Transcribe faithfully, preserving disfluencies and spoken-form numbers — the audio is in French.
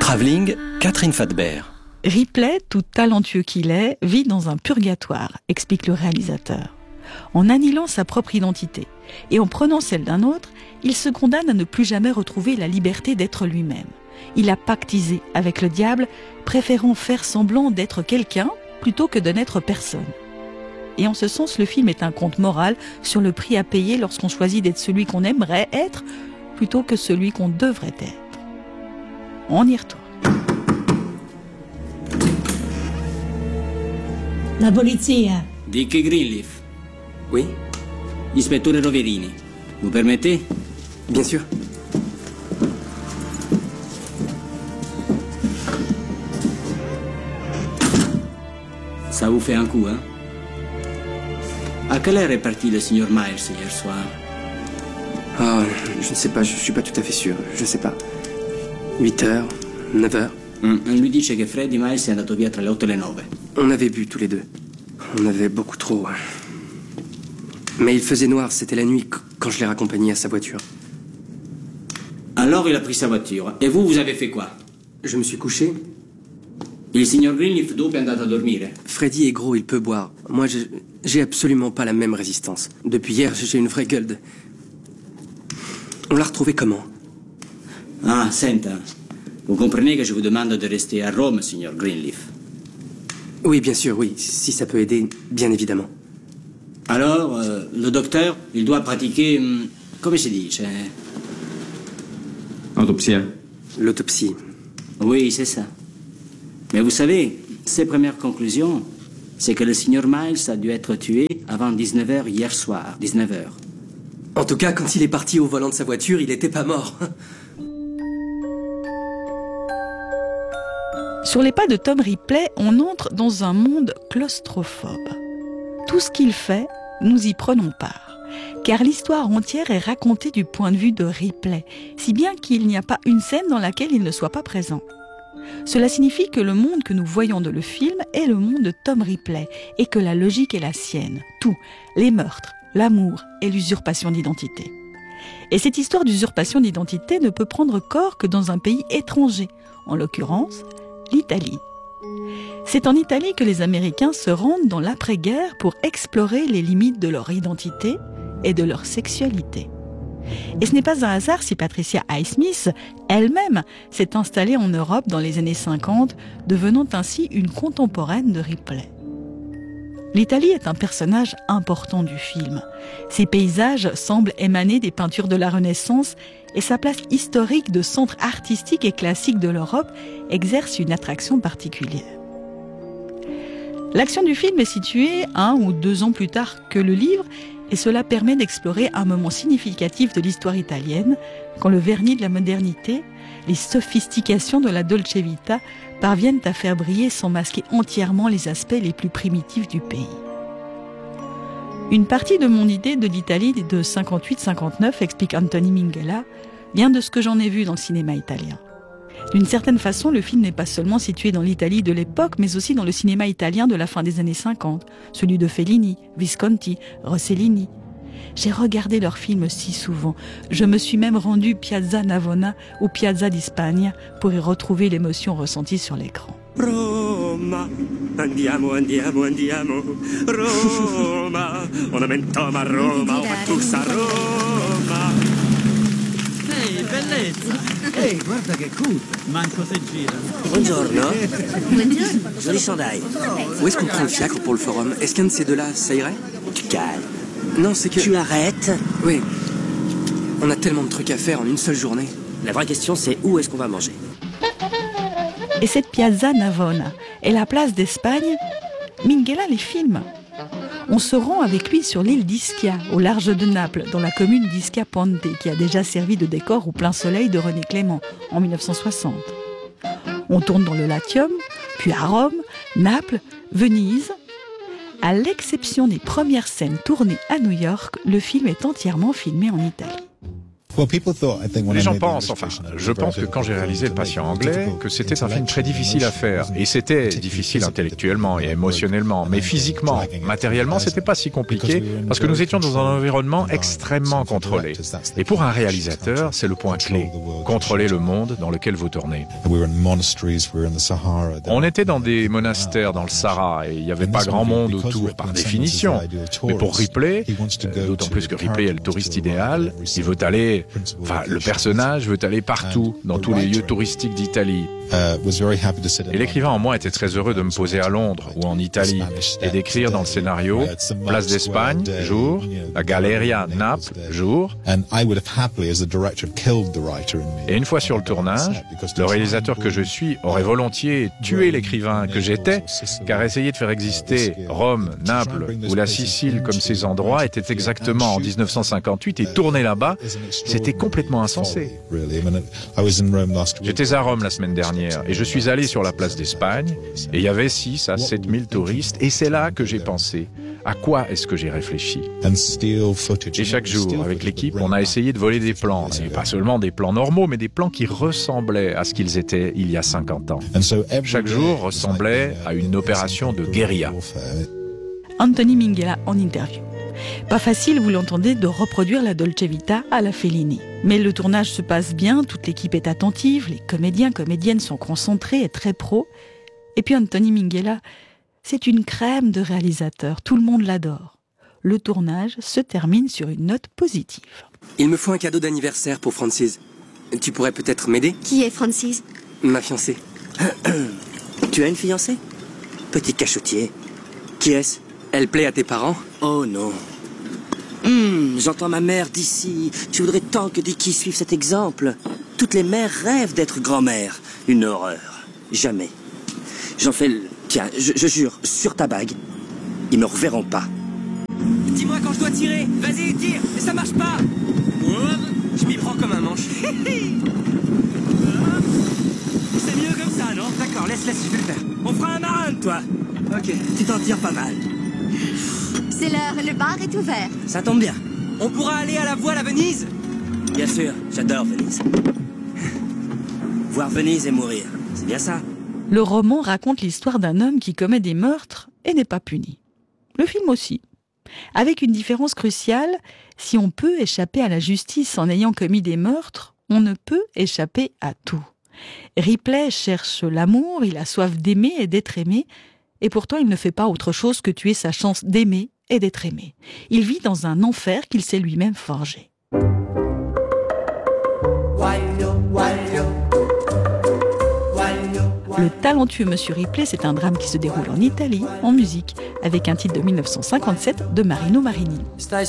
Travelling, Catherine Fadbert. Ripley, tout talentueux qu'il est, vit dans un purgatoire, explique le réalisateur. En annihilant sa propre identité et en prenant celle d'un autre, il se condamne à ne plus jamais retrouver la liberté d'être lui-même. Il a pactisé avec le diable, préférant faire semblant d'être quelqu'un plutôt que de n'être personne. Et en ce sens, le film est un conte moral sur le prix à payer lorsqu'on choisit d'être celui qu'on aimerait être plutôt que celui qu'on devrait être. On y retourne. La polizia. Dick Greenleaf. Oui, Ispettore Roverini. Vous permettez? bien sûr. Ça vous fait un coup, hein? À quelle heure est parti le signor Miles hier soir? Ah, je ne sais pas, je suis pas tout à fait sûr. Je sais pas. huit heures, neuf heures. Mm. Lui dice che Freddy Miles è andato via tra le otto e le nove. On avait bu tous les deux. On avait beaucoup trop. Mais il faisait noir, c'était la nuit quand je l'ai raccompagné à sa voiture. Alors il a pris sa voiture. Et vous, vous avez fait quoi? Je me suis couché. Il signor Greenleaf dove è andato a dormire? Freddy est gros, il peut boire. Moi, je- j'ai absolument pas la même résistance. Depuis hier, j'ai une vraie gueule de... On l'a retrouvé comment? Ah, senta. Vous comprenez que je vous demande de rester à Rome, signor Greenleaf. Oui, bien sûr, oui. Si ça peut aider, bien évidemment. Alors, euh, le docteur, il doit pratiquer... hum, come si dice? Autopsia. L'autopsie. Oui, c'est ça. Mais vous savez, ses premières conclusions, c'est que le signor Miles a dû être tué avant dix-neuf heures hier soir. dix-neuf heures. En tout cas, quand il est parti au volant de sa voiture, il était pas mort. Sur les pas de Tom Ripley, on entre dans un monde claustrophobe. Tout ce qu'il fait, nous y prenons part. Car l'histoire entière est racontée du point de vue de Ripley, si bien qu'il n'y a pas une scène dans laquelle il ne soit pas présent. Cela signifie que le monde que nous voyons dans le film est le monde de Tom Ripley et que la logique est la sienne. Tout, les meurtres, l'amour et l'usurpation d'identité. Et cette histoire d'usurpation d'identité ne peut prendre corps que dans un pays étranger, en l'occurrence l'Italie. C'est en Italie que les Américains se rendent dans l'après-guerre pour explorer les limites de leur identité et de leur sexualité. Et ce n'est pas un hasard si Patricia Highsmith, elle-même, s'est installée en Europe dans les années cinquante, devenant ainsi une contemporaine de Ripley. L'Italie est un personnage important du film. Ses paysages semblent émaner des peintures de la Renaissance et sa place historique de centre artistique et classique de l'Europe exerce une attraction particulière. L'action du film est située un ou deux ans plus tard que le livre et cela permet d'explorer un moment significatif de l'histoire italienne quand le vernis de la modernité, les sophistications de la Dolce Vita parviennent à faire briller sans masquer entièrement les aspects les plus primitifs du pays. Une partie de mon idée de l'Italie de cinquante-huit cinquante-neuf, explique Anthony Minghella, vient de ce que j'en ai vu dans le cinéma italien. D'une certaine façon, le film n'est pas seulement situé dans l'Italie de l'époque, mais aussi dans le cinéma italien de la fin des années cinquante, celui de Fellini, Visconti, Rossellini. J'ai regardé leurs films si souvent. Je me suis même rendu Piazza Navona ou Piazza di Spagna pour y retrouver l'émotion ressentie sur l'écran. Roma, andiamo, andiamo, andiamo. Roma, una mentoma a Roma, una tussa a Roma. Ehi, bellezza! Ehi, guarda che culo! Manco se girano. Buongiorno. Buongiorno. Joli chandail. Où est-ce qu'on prend le fiacre pour le forum? Est-ce qu'un de ces deux-là, ça irait? Tu calmes. Non, c'est que... Tu arrêtes. Oui. On a tellement de trucs à faire en une seule journée. La vraie question, c'est où est-ce qu'on va manger? Et cette Piazza Navona est la place d'Espagne. Minghella les filme. On se rend avec lui sur l'île d'Ischia, au large de Naples, dans la commune d'Ischia Ponte, qui a déjà servi de décor au plein soleil de René Clément en mille neuf cent soixante. On tourne dans le Latium, puis à Rome, Naples, Venise. À l'exception des premières scènes tournées à New York, le film est entièrement filmé en Italie. Les gens pensent, enfin, je pense que quand j'ai réalisé Le Patient anglais, que c'était un film très difficile à faire. Et c'était difficile intellectuellement et émotionnellement, mais physiquement, matériellement, c'était pas si compliqué parce que nous étions dans un environnement extrêmement contrôlé. Et pour un réalisateur, c'est le point clé. Contrôler le monde dans lequel vous tournez. On était dans des monastères dans le Sahara et il n'y avait pas grand monde autour par définition. Mais pour Ripley, d'autant plus que Ripley est le touriste idéal, il veut aller, enfin le personnage veut aller partout, dans tous les lieux touristiques d'Italie. Et l'écrivain en moi était très heureux de me poser à Londres ou en Italie et d'écrire dans le scénario Place d'Espagne, jour, la Galleria, Naples, jour. Et une fois sur le tournage, le réalisateur que je suis aurait volontiers tué l'écrivain que j'étais, car essayer de faire exister Rome, Naples ou la Sicile comme ces endroits était exactement en dix-neuf cent cinquante-huit et tourner là-bas, c'était complètement insensé. J'étais à Rome la semaine dernière et je suis allé sur la place d'Espagne et il y avait six à sept mille touristes et c'est là que j'ai pensé. À quoi est-ce que j'ai réfléchi? Et chaque jour, avec l'équipe, on a essayé de voler des plans. Et pas seulement des plans normaux, mais des plans qui ressemblaient à ce qu'ils étaient il y a cinquante ans. Chaque jour ressemblait à une opération de guérilla. Anthony Minghella en interview. Pas facile, vous l'entendez, de reproduire la Dolce Vita à la Fellini. Mais le tournage se passe bien, toute l'équipe est attentive, les comédiens, comédiennes sont concentrés et très pros. Et puis Anthony Minghella, c'est une crème de réalisateur, tout le monde l'adore. Le tournage se termine sur une note positive. Il me faut un cadeau d'anniversaire pour Francis. Tu pourrais peut-être m'aider? Qui est Francis? Ma fiancée. Tu as une fiancée? Petit cachotier. Qui est-ce? Elle plaît à tes parents? Oh non. Hum, j'entends ma mère d'ici. Tu voudrais tant que Dicky suive cet exemple. Toutes les mères rêvent d'être grand-mère. Une horreur. Jamais. J'en fais le... Tiens, je, je jure, sur ta bague, ils me reverront pas. Dis-moi quand je dois tirer. Vas-y, tire. Et ça marche pas. Je m'y prends comme un manche. C'est mieux comme ça, non? D'accord, laisse, laisse, je vais le faire. On fera un marin, toi. Ok. Tu t'en tires pas mal. C'est l'heure, le bar est ouvert. Ça tombe bien. On pourra aller à la voile à Venise? Bien sûr, j'adore Venise. Voir Venise et mourir, c'est bien ça. Le roman raconte l'histoire d'un homme qui commet des meurtres et n'est pas puni. Le film aussi. Avec une différence cruciale, si on peut échapper à la justice en ayant commis des meurtres, on ne peut échapper à tout. Ripley cherche l'amour, il a soif d'aimer et d'être aimé, et pourtant il ne fait pas autre chose que tuer sa chance d'aimer et d'être aimé. Il vit dans un enfer qu'il s'est lui-même forgé. Le talentueux Monsieur Ripley, c'est un drame qui se déroule en Italie, en musique, avec un titre de mille neuf cent cinquante-sept de Marino Marini.